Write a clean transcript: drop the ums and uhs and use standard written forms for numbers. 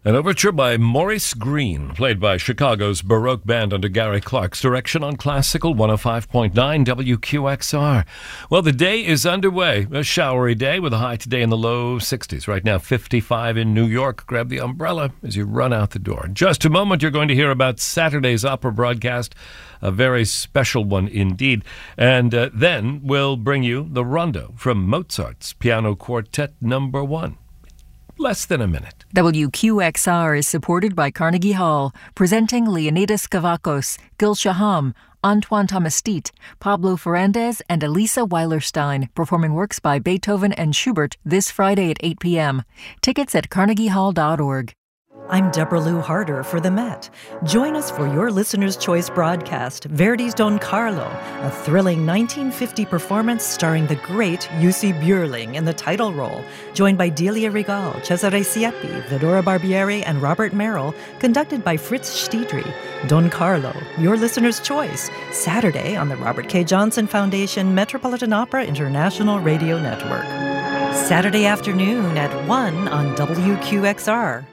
An overture by Maurice Greene, played by Chicago's Baroque Band under Gary Clark's direction on Classical 105.9 WQXR. Well, the day is underway. A showery day with a high today in the low 60s. Right now, 55 in New York. Grab the umbrella as you run out the door. In just a moment, you're going to hear about Saturday's opera broadcast, a very special one indeed. And then we'll bring you the Rondo from Mozart's Piano Quartet No. 1. Less than a minute. WQXR is supported by Carnegie Hall, presenting Leonidas Kavakos, Gil Shaham, Antoine Tomastit, Pablo Ferrandez, and Elisa Weilerstein, performing works by Beethoven and Schubert this Friday at 8 p.m. Tickets at carnegiehall.org. I'm Deborah Lou Harder for the Met. Join us for your Listener's Choice broadcast, Verdi's Don Carlo, a thrilling 1950 performance starring the great Jussi Björling in the title role, joined by Delia Regal, Cesare Siepi, Vidora Barbieri, and Robert Merrill, conducted by Fritz Stiedry. Don Carlo, your Listener's Choice, Saturday on the Robert K. Johnson Foundation Metropolitan Opera International Radio Network. Saturday afternoon at 1 on WQXR.